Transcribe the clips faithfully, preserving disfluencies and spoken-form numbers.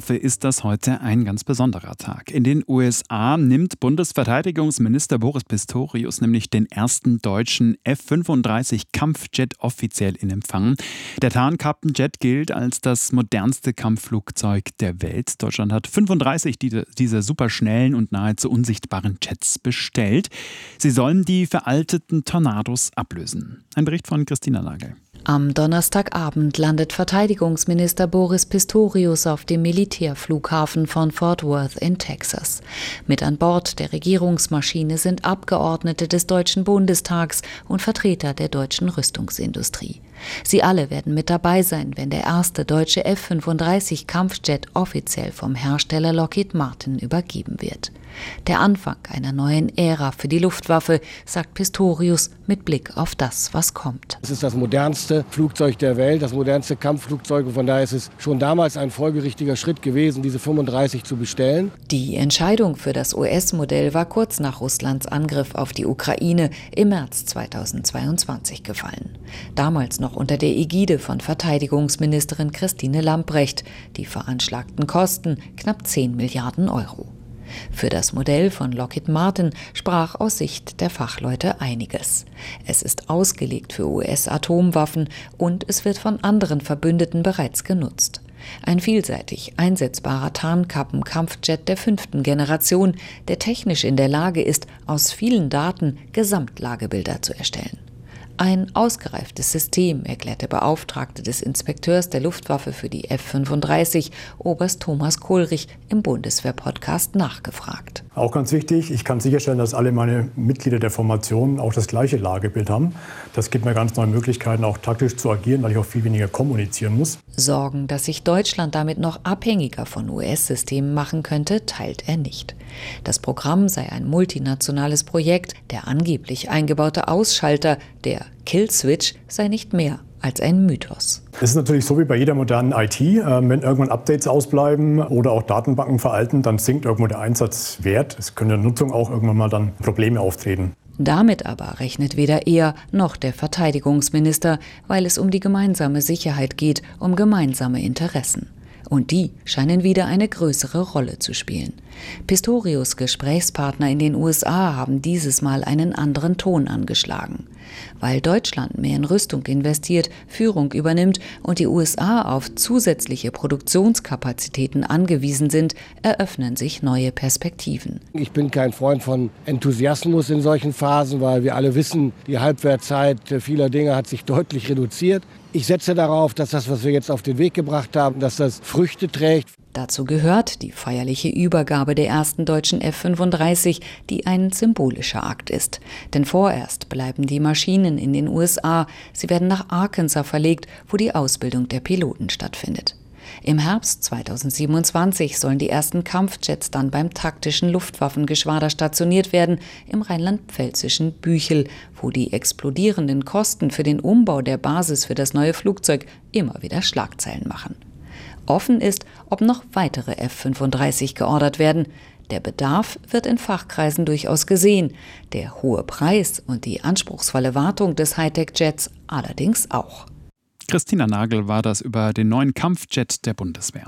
Luftwaffe ist das heute ein ganz besonderer Tag. In den U S A nimmt Bundesverteidigungsminister Boris Pistorius nämlich den ersten deutschen F fünfunddreißig Kampfjet offiziell in Empfang. Der Tarnkappenjet gilt als das modernste Kampfflugzeug der Welt. Deutschland hat fünfunddreißig dieser superschnellen und nahezu unsichtbaren Jets bestellt. Sie sollen die veralteten Tornados ablösen. Ein Bericht von Christina Nagel. Am Donnerstagabend landet Verteidigungsminister Boris Pistorius auf dem Militärflughafen von Fort Worth in Texas. Mit an Bord der Regierungsmaschine sind Abgeordnete des Deutschen Bundestags und Vertreter der deutschen Rüstungsindustrie. Sie alle werden mit dabei sein, wenn der erste deutsche F fünfunddreißig Kampfjet offiziell vom Hersteller Lockheed Martin übergeben wird. Der Anfang einer neuen Ära für die Luftwaffe, sagt Pistorius mit Blick auf das, was kommt. Es ist das modernste Flugzeug der Welt, das modernste Kampfflugzeug. Und von daher ist es schon damals ein folgerichtiger Schritt gewesen, diese fünfunddreißig zu bestellen. Die Entscheidung für das U S-Modell war kurz nach Russlands Angriff auf die Ukraine im März zweitausendzweiundzwanzig gefallen. Damals noch unter der Ägide von Verteidigungsministerin Christine Lambrecht. Die veranschlagten Kosten knapp zehn Milliarden Euro. Für das Modell von Lockheed Martin sprach aus Sicht der Fachleute einiges. Es ist ausgelegt für U S-Atomwaffen und es wird von anderen Verbündeten bereits genutzt. Ein vielseitig einsetzbarer Tarnkappen-Kampfjet der fünften Generation, der technisch in der Lage ist, aus vielen Daten Gesamtlagebilder zu erstellen. Ein ausgereiftes System, erklärt der Beauftragte des Inspekteurs der Luftwaffe für die F fünfunddreißig, Oberst Thomas Kohlrich, im Bundeswehr-Podcast nachgefragt. Auch ganz wichtig, ich kann sicherstellen, dass alle meine Mitglieder der Formation auch das gleiche Lagebild haben. Das gibt mir ganz neue Möglichkeiten, auch taktisch zu agieren, weil ich auch viel weniger kommunizieren muss. Sorgen, dass sich Deutschland damit noch abhängiger von U S-Systemen machen könnte, teilt er nicht. Das Programm sei ein multinationales Projekt. Der angeblich eingebaute Ausschalter, der Killswitch, sei nicht mehr als ein Mythos. Es ist natürlich so wie bei jeder modernen I T. Wenn irgendwann Updates ausbleiben oder auch Datenbanken veralten, dann sinkt irgendwo der Einsatzwert. Es können in der Nutzung auch irgendwann mal dann Probleme auftreten. Damit aber rechnet weder er noch der Verteidigungsminister, weil es um die gemeinsame Sicherheit geht, um gemeinsame Interessen. Und die scheinen wieder eine größere Rolle zu spielen. Pistorius' Gesprächspartner in den U S A haben dieses Mal einen anderen Ton angeschlagen. Weil Deutschland mehr in Rüstung investiert, Führung übernimmt und die U S A auf zusätzliche Produktionskapazitäten angewiesen sind, eröffnen sich neue Perspektiven. Ich bin kein Freund von Enthusiasmus in solchen Phasen, weil wir alle wissen, die Halbwertzeit vieler Dinge hat sich deutlich reduziert. Ich setze darauf, dass das, was wir jetzt auf den Weg gebracht haben, dass das Früchte trägt. Dazu gehört die feierliche Übergabe der ersten deutschen F fünfunddreißig, die ein symbolischer Akt ist. Denn vorerst bleiben die Maschinen in den U S A. Sie werden nach Arkansas verlegt, wo die Ausbildung der Piloten stattfindet. Im Herbst zweitausendsiebenundzwanzig sollen die ersten Kampfjets dann beim taktischen Luftwaffengeschwader stationiert werden, im rheinland-pfälzischen Büchel, wo die explodierenden Kosten für den Umbau der Basis für das neue Flugzeug immer wieder Schlagzeilen machen. Offen ist, ob noch weitere F fünfunddreißig geordert werden. Der Bedarf wird in Fachkreisen durchaus gesehen, der hohe Preis und die anspruchsvolle Wartung des Hightech-Jets allerdings auch. Christina Nagel war das über den neuen Kampfjet der Bundeswehr.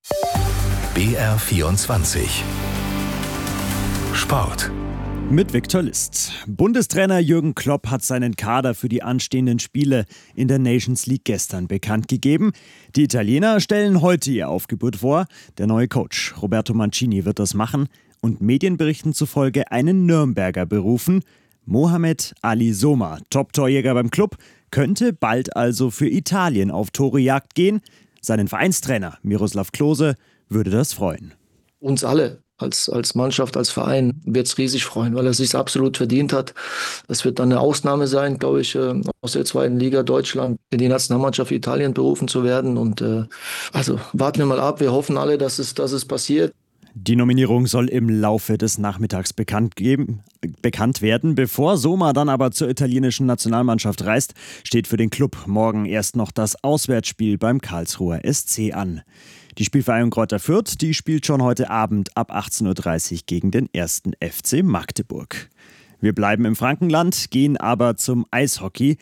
B R vierundzwanzig Sport. Mit Viktor List. Bundestrainer Jürgen Klopp hat seinen Kader für die anstehenden Spiele in der Nations League gestern bekannt gegeben. Die Italiener stellen heute ihr Aufgebot vor. Der neue Coach Roberto Mancini wird das machen und Medienberichten zufolge einen Nürnberger berufen. Mohamed Ali Soma, Top-Torjäger beim Klub, könnte bald also für Italien auf Torejagd gehen. Seinen Vereinstrainer Miroslav Klose würde das freuen. Uns alle als, als Mannschaft, als Verein wird es riesig freuen, weil er es sich absolut verdient hat. Es wird dann eine Ausnahme sein, glaube ich, aus der zweiten Liga Deutschland in die Nationalmannschaft Italien berufen zu werden. Und äh, also warten wir mal ab. Wir hoffen alle, dass es, dass es passiert. Die Nominierung soll im Laufe des Nachmittags bekannt, geben, bekannt werden. Bevor Soma dann aber zur italienischen Nationalmannschaft reist, steht für den Club morgen erst noch das Auswärtsspiel beim Karlsruher S C an. Die Spielvereinigung Greuther Fürth, die spielt schon heute Abend ab achtzehn Uhr dreißig gegen den ersten F C Magdeburg. Wir bleiben im Frankenland, gehen aber zum Eishockey.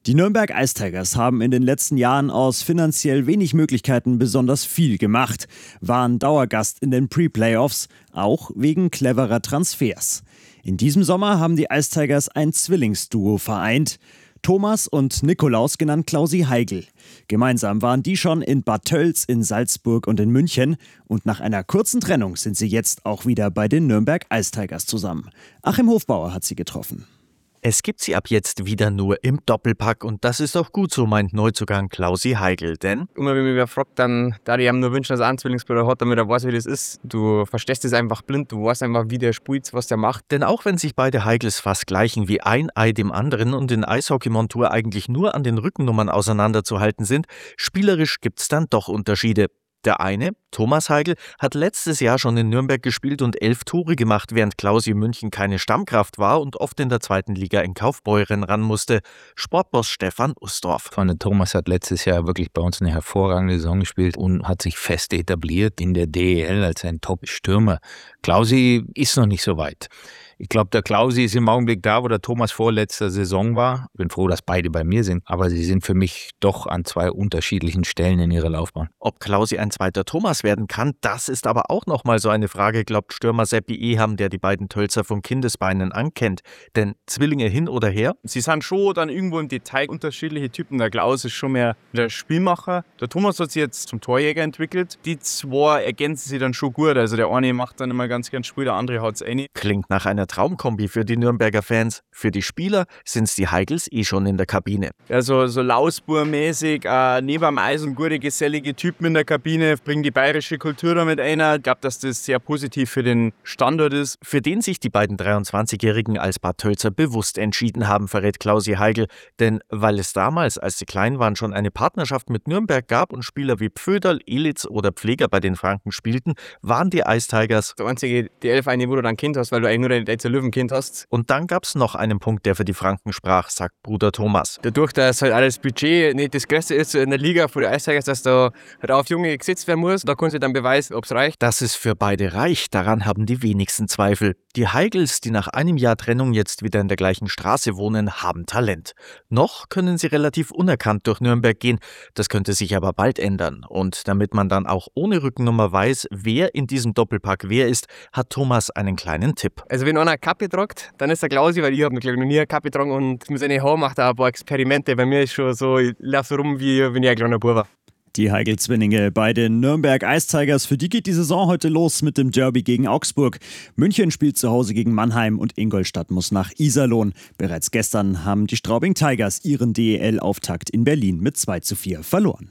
Die Nürnberg Ice Tigers haben in den letzten Jahren aus finanziell wenig Möglichkeiten besonders viel gemacht, waren Dauergast in den Pre-Playoffs, auch wegen cleverer Transfers. In diesem Sommer haben die Ice Tigers ein Zwillingsduo vereint. Thomas und Nikolaus, genannt Klausi Heigl. Gemeinsam waren die schon in Bad Tölz, in Salzburg und in München. Und nach einer kurzen Trennung sind sie jetzt auch wieder bei den Nürnberg Ice Tigers zusammen. Achim Hofbauer hat sie getroffen. Es gibt sie ab jetzt wieder nur im Doppelpack und das ist auch gut, so meint Neuzugang Klausi Heigl, denn immer wenn mich wer fragt, dann da die haben nur wünschen, dass er einen Zwillingsbruder hat, damit er weiß, wie das ist. Du verstehst es einfach blind, du weißt einfach, wie der spielt, was der macht. Denn auch wenn sich beide Heigls fast gleichen wie ein Ei dem anderen und in Eishockeymontur eigentlich nur an den Rückennummern auseinanderzuhalten sind, spielerisch gibt's dann doch Unterschiede. Der eine, Thomas Heigl, hat letztes Jahr schon in Nürnberg gespielt und elf Tore gemacht, während Klausi in München keine Stammkraft war und oft in der zweiten Liga in Kaufbeuren ran musste. Sportboss Stefan Ustorf. Von Thomas hat letztes Jahr wirklich bei uns eine hervorragende Saison gespielt und hat sich fest etabliert in der D E L als ein Top-Stürmer. Klausi ist noch nicht so weit. Ich glaube, der Klausi ist im Augenblick da, wo der Thomas vorletzter Saison war. Ich bin froh, dass beide bei mir sind, aber sie sind für mich doch an zwei unterschiedlichen Stellen in ihrer Laufbahn. Ob Klausi ein zweiter Thomas werden kann, das ist aber auch nochmal so eine Frage, glaubt Stürmer Seppi Eham, der die beiden Tölzer von Kindesbeinen ankennt. Denn Zwillinge hin oder her? Sie sind schon dann irgendwo im Detail unterschiedliche Typen. Der Klaus ist schon mehr der Spielmacher. Der Thomas hat sich jetzt zum Torjäger entwickelt. Die zwei ergänzen sich dann schon gut. Also der eine macht dann immer ganz gern Spiel, der andere haut es eh nicht. Klingt nach einer Traumkombi für die Nürnberger Fans. Für die Spieler sind es die Heigls eh schon in der Kabine. Also so Lausbur-mäßig, äh, neben dem Eis und gute, gesellige Typen in der Kabine, bringen die bayerische Kultur damit ein. Ich glaube, dass das sehr positiv für den Standort ist. Für den sich die beiden dreiundzwanzigjährigen als Bad Tölzer bewusst entschieden haben, verrät Klausi Heigl. Denn weil es damals, als sie klein waren, schon eine Partnerschaft mit Nürnberg gab und Spieler wie Pföderl, Elitz oder Pfleger bei den Franken spielten, waren die Ice Tigers der einzige D L-Verein, wo du dann Kind hast, weil du eigentlich nur dein Deizer Löwen-Kind hast. Und dann gab es noch einen Punkt, der für die Franken sprach, sagt Bruder Thomas. Dadurch, dass halt alles Budget nicht das Größte ist in der Liga für die Ice Tigers, dass da halt auf Junge gesetzt werden muss, da kannst du dann beweisen, ob es reicht. Dass es für beide reicht, daran haben die wenigsten Zweifel. Die Heigls, die nach einem Jahr Trennung jetzt wieder in der gleichen Straße wohnen, haben Talent. Noch können sie relativ unerkannt durch Nürnberg gehen, das könnte sich aber bald ändern. Und damit man dann auch ohne Rückennummer weiß, wer in diesem Doppelpack wer ist, hat Thomas einen kleinen Tipp. Also wenn einer eine Kappe tragt, dann ist der Klausi, weil ich habe noch nie eine Kappe getragen und mit seinen Haaren macht er ein paar Experimente. Bei mir ist schon so, ich laufe so rum, wie wenn ich ein kleiner Bub war. Die Heigl-Zwillinge bei den Nürnberg Ice Tigers, für die geht die Saison heute los mit dem Derby gegen Augsburg. München spielt zu Hause gegen Mannheim und Ingolstadt muss nach Iserlohn. Bereits gestern haben die Straubing Tigers ihren D E L-Auftakt in Berlin mit zwei zu vier verloren.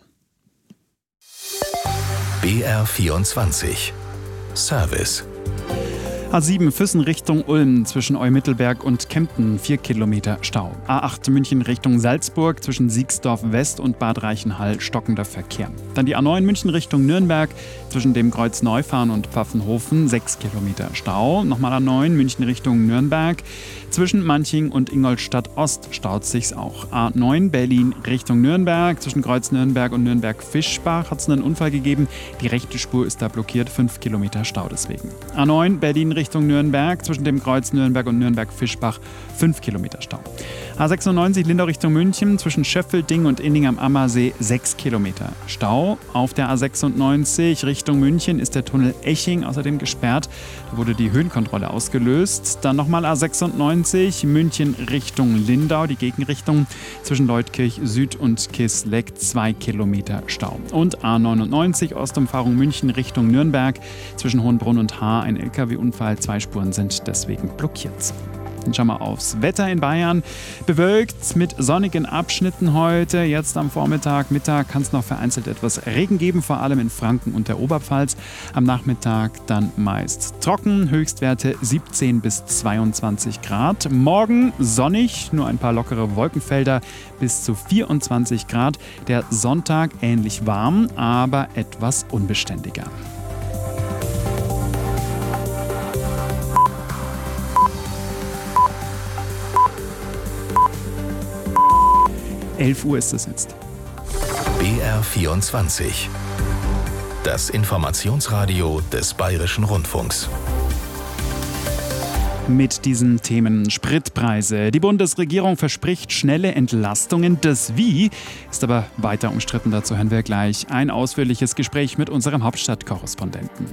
B R vierundzwanzig Service. A sieben Füssen Richtung Ulm zwischen Eumittelberg und Kempten, vier Kilometer Stau. A acht München Richtung Salzburg zwischen Siegsdorf West und Bad Reichenhall, stockender Verkehr. Dann die A neun München Richtung Nürnberg zwischen dem Kreuz Neufahren und Pfaffenhofen, sechs Kilometer Stau. Nochmal A neun München Richtung Nürnberg zwischen Manching und Ingolstadt Ost staut sich's auch. A neun Berlin Richtung Nürnberg zwischen Kreuz Nürnberg und Nürnberg-Fischbach hat es einen Unfall gegeben. Die rechte Spur ist da blockiert, fünf Kilometer Stau deswegen. A neun Berlin Richtung Richtung Nürnberg, zwischen dem Kreuz Nürnberg und Nürnberg-Fischbach, fünf Kilometer Stau. A sechsundneunzig Lindau Richtung München, zwischen Schöffelding und Inning am Ammersee, sechs Kilometer Stau. Auf der A sechsundneunzig Richtung München ist der Tunnel Eching außerdem gesperrt. Da wurde die Höhenkontrolle ausgelöst. Dann nochmal A sechsundneunzig München Richtung Lindau, die Gegenrichtung zwischen Leutkirch Süd und Kisleck, zwei Kilometer Stau. Und A neunundneunzig Ostumfahrung München Richtung Nürnberg, zwischen Hohenbrunn und Haar ein L K W-Unfall. Zwei Spuren sind deswegen blockiert. Dann schauen wir aufs Wetter in Bayern. Bewölkt mit sonnigen Abschnitten heute. Jetzt am Vormittag, Mittag kann es noch vereinzelt etwas Regen geben, vor allem in Franken und der Oberpfalz. Am Nachmittag dann meist trocken, Höchstwerte siebzehn bis zweiundzwanzig Grad. Morgen sonnig, nur ein paar lockere Wolkenfelder bis zu vierundzwanzig Grad. Der Sonntag ähnlich warm, aber etwas unbeständiger. elf Uhr ist es jetzt. B R vierundzwanzig. Das Informationsradio des Bayerischen Rundfunks. mit diesen Themen. Spritpreise. Die Bundesregierung verspricht schnelle Entlastungen. Das Wie ist aber weiter umstritten. Dazu hören wir gleich ein ausführliches Gespräch mit unserem Hauptstadtkorrespondenten.